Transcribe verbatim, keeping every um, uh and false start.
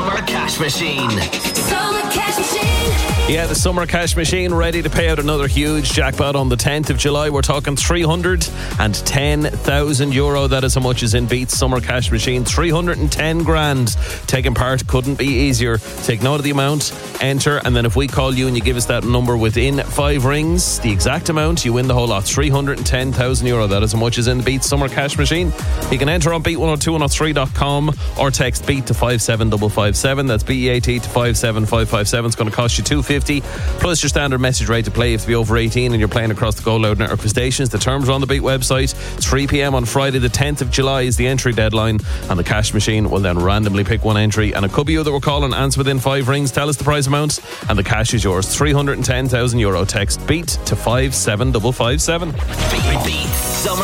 Summer Cash Machine. Summer Cash Machine. Yeah, the Summer Cash Machine ready to pay out another huge jackpot on the tenth of July. We're talking three hundred ten thousand euro. That is how much is in Beat's Summer Cash Machine. three hundred ten grand. Taking part couldn't be easier. Take note of the amount, enter, and then if we call you and you give us that number within five rings, the exact amount, you win the whole lot. three hundred ten thousand euro. That is how much is in the Beat's Summer Cash Machine. You can enter on beat one oh two one oh three dot com or text beat to five seven five five seven. That's B E A T to five seven five five seven. It's going to cost you two fifty plus your standard message rate to play. If you be over eighteen and you're playing across the Go Loud network of stations. The terms are on the Beat website. three p.m. on Friday the tenth of July is the entry deadline, and the cash machine will then randomly pick one entry, and it could be you that we're calling. Answer within five rings, tell us the prize amount, and the cash is yours. three hundred ten thousand euro. Text beat to five seven five five seven. Beat, beat Summer